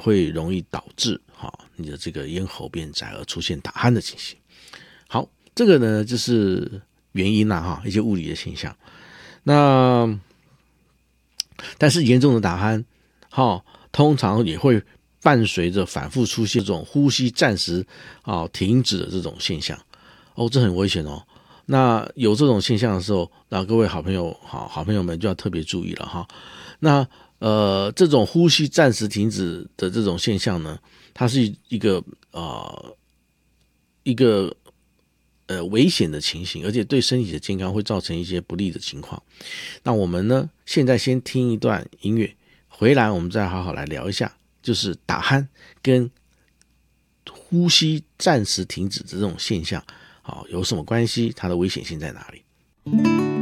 会容易导致你的这个咽喉变窄而出现打鼾的情形。好，这个呢就是原因啦一些物理的现象。那但是严重的打鼾通常也会伴随着反复出现这种呼吸暂时停止的这种现象。这很危险哦。那有这种现象的时候，那各位好朋友们就要特别注意了那这种呼吸暂时停止的这种现象呢，它是一个危险的情形，而且对身体的健康会造成一些不利的情况。那我们呢，现在先听一段音乐，回来我们再好好来聊一下，就是打鼾跟呼吸暂时停止的这种现象有什么关系，它的危险性在哪里。